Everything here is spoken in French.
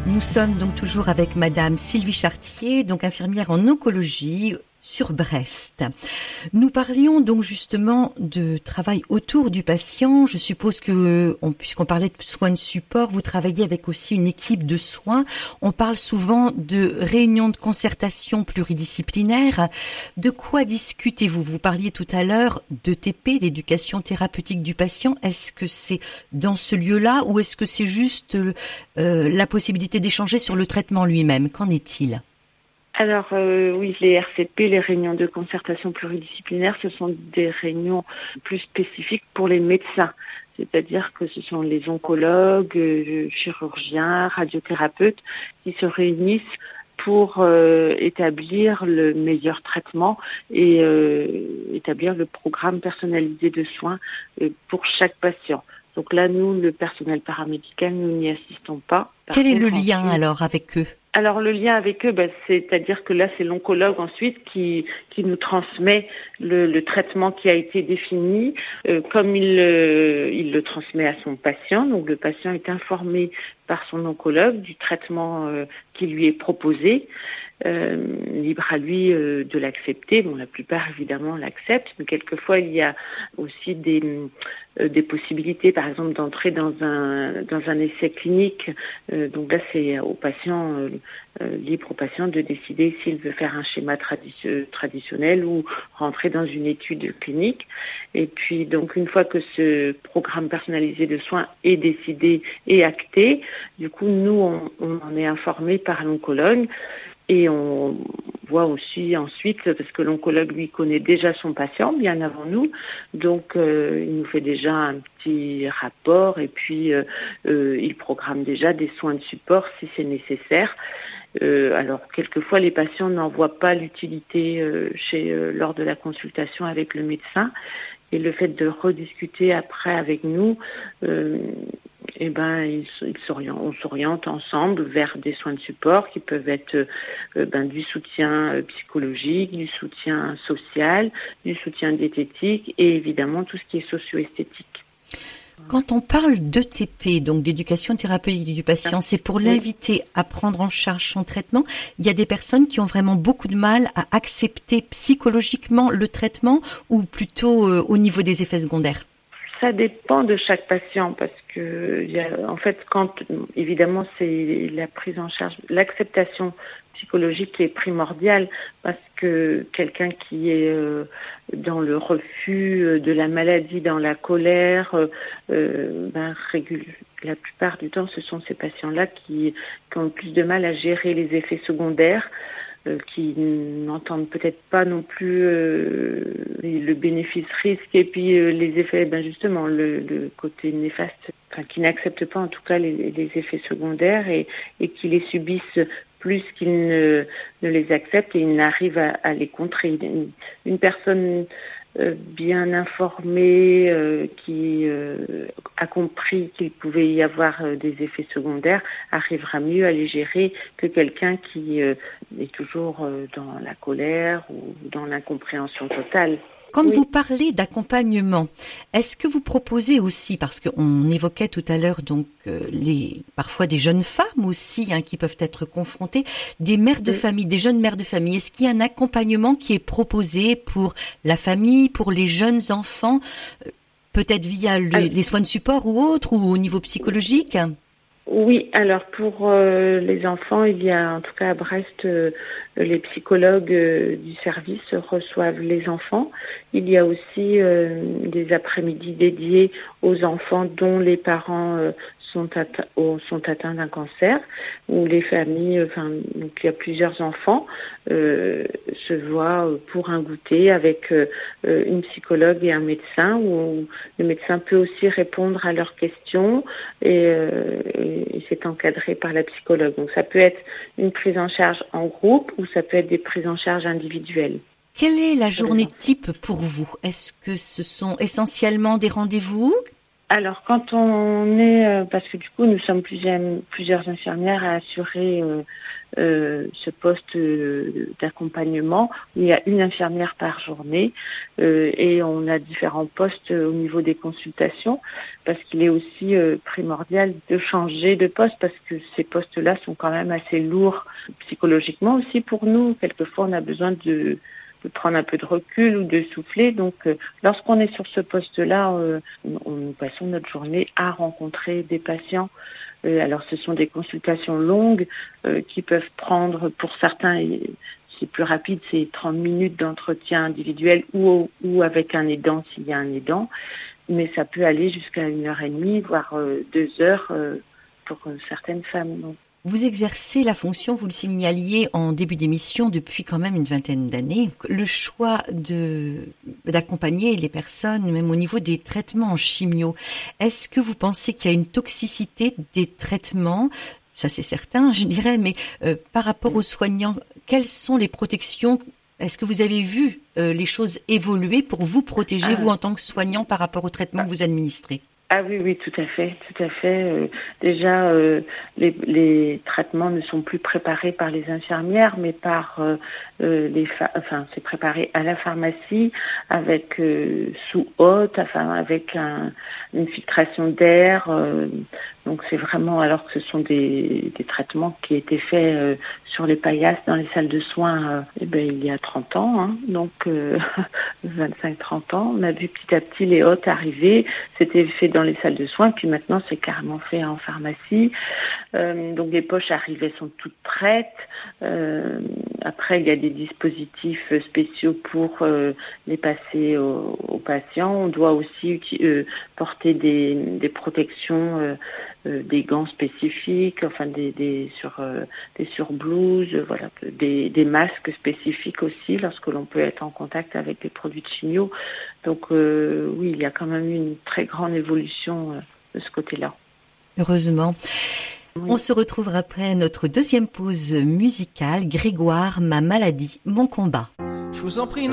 Nous sommes donc toujours avec Madame Sylvie Chartier, donc infirmière en oncologie sur Brest. Nous parlions donc justement de travail autour du patient. Je suppose que, puisqu'on parlait de soins de support, vous travaillez avec aussi une équipe de soins. On parle souvent de réunions de concertation pluridisciplinaire. De quoi discutez-vous? Vous parliez tout à l'heure d'ETP, d'éducation thérapeutique du patient. Est-ce que c'est dans ce lieu-là ou est-ce que c'est juste la possibilité d'échanger sur le traitement lui-même? Qu'en est-il? Alors oui, les RCP, les réunions de concertation pluridisciplinaire, ce sont des réunions plus spécifiques pour les médecins. C'est-à-dire que ce sont les oncologues, chirurgiens, radiothérapeutes qui se réunissent pour établir le meilleur traitement et établir le programme personnalisé de soins pour chaque patient. Donc là, nous, le personnel paramédical, nous n'y assistons pas. Quel est le lien alors avec eux ? Alors le lien avec eux, c'est-à-dire que là c'est l'oncologue ensuite qui nous transmet le traitement qui a été défini, comme il le transmet à son patient. Donc le patient est informé par son oncologue du traitement qui lui est proposé. Libre à lui de l'accepter. Bon, la plupart évidemment l'acceptent, mais quelquefois il y a aussi des possibilités, par exemple d'entrer dans un essai clinique. Donc là c'est au patient, libre au patient de décider s'il veut faire un schéma traditionnel ou rentrer dans une étude clinique. Et puis donc une fois que ce programme personnalisé de soins est décidé et acté, du coup nous on en est informé par l'oncologue. Et on voit aussi ensuite, parce que l'oncologue lui connaît déjà son patient bien avant nous, donc il nous fait déjà un petit rapport et puis il programme déjà des soins de support si c'est nécessaire. Alors quelquefois les patients n'en voient pas l'utilité lors de la consultation avec le médecin, et le fait de rediscuter après avec nous, on s'oriente ensemble vers des soins de support qui peuvent être du soutien psychologique, du soutien social, du soutien diététique et évidemment tout ce qui est socio-esthétique. Quand on parle d'ETP, donc d'éducation thérapeutique du patient, c'est pour l'inviter à prendre en charge son traitement. Il y a des personnes qui ont vraiment beaucoup de mal à accepter psychologiquement le traitement ou plutôt au niveau des effets secondaires. Ça dépend de chaque patient parce que quand évidemment c'est la prise en charge, l'acceptation psychologique qui est primordiale parce que quelqu'un qui est dans le refus de la maladie, dans la colère, la plupart du temps ce sont ces patients-là qui ont le plus de mal à gérer les effets secondaires. Qui n'entendent peut-être pas non plus le bénéfice-risque et puis les effets, justement, le côté néfaste, qui n'acceptent pas en tout cas les effets secondaires et qui les subissent plus qu'ils ne les acceptent et ils n'arrivent à les contrer. Une personne bien informée, qui a compris qu'il pouvait y avoir des effets secondaires, arrivera mieux à les gérer que quelqu'un qui est toujours dans la colère ou dans l'incompréhension totale. Quand vous parlez d'accompagnement, est-ce que vous proposez aussi, parce qu'on évoquait tout à l'heure donc parfois des jeunes femmes aussi qui peuvent être confrontées, des mères de famille, des jeunes mères de famille, est-ce qu'il y a un accompagnement qui est proposé pour la famille, pour les jeunes enfants, peut-être via les soins de support ou autres, ou au niveau psychologique ? Oui, alors pour les enfants, il y a en tout cas à Brest, les psychologues du service reçoivent les enfants. Il y a aussi des après-midi dédiés aux enfants dont les parents sont atteints d'un cancer, où les familles, donc il y a plusieurs enfants, se voient pour un goûter avec une psychologue et un médecin, où le médecin peut aussi répondre à leurs questions et c'est encadré par la psychologue. Donc ça peut être une prise en charge en groupe ou ça peut être des prises en charge individuelles. Quelle est la journée type pour vous ? Est-ce que ce sont essentiellement des rendez-vous ? Alors, quand on est, parce que du coup, nous sommes plusieurs infirmières à assurer ce poste d'accompagnement. Il y a une infirmière par journée et on a différents postes au niveau des consultations parce qu'il est aussi primordial de changer de poste parce que ces postes-là sont quand même assez lourds psychologiquement aussi pour nous. Quelquefois, on a besoin de prendre un peu de recul ou de souffler. Donc, lorsqu'on est sur ce poste-là, nous passons notre journée à rencontrer des patients. Alors, ce sont des consultations longues qui peuvent prendre, pour certains, c'est plus rapide, c'est 30 minutes d'entretien individuel ou avec un aidant s'il y a un aidant. Mais ça peut aller jusqu'à 1h30, voire 2 heures pour certaines femmes. Donc, vous exercez la fonction, vous le signaliez en début d'émission, depuis quand même une vingtaine d'années. Le choix d'accompagner les personnes, même au niveau des traitements en chimio, est-ce que vous pensez qu'il y a une toxicité des traitements ? Ça c'est certain, je dirais, mais par rapport aux soignants, quelles sont les protections ? Est-ce que vous avez vu les choses évoluer pour vous protéger, vous en tant que soignant, par rapport aux traitements que vous administrez ? Ah oui, tout à fait. Déjà, les traitements ne sont plus préparés par les infirmières, mais par c'est préparé à la pharmacie avec sous haute, avec une filtration d'air. Donc c'est vraiment, alors que ce sont des traitements qui étaient faits sur les paillasses dans les salles de soins il y a 30 ans, hein, donc 25-30 ans. On a vu petit à petit les hôtes arriver, c'était fait dans les salles de soins, puis maintenant c'est carrément fait en pharmacie. Donc les poches arrivées sont toutes prêtes. Après il y a des dispositifs spéciaux pour les passer aux patients. On doit aussi porter des protections, des gants spécifiques, enfin des surblouses, voilà, des masques spécifiques aussi lorsque l'on peut être en contact avec des produits de chimio. Donc oui, il y a quand même eu une très grande évolution de ce côté-là. Heureusement. Oui. On se retrouvera après notre deuxième pause musicale. Grégoire, ma maladie, mon combat. Je vous en prie,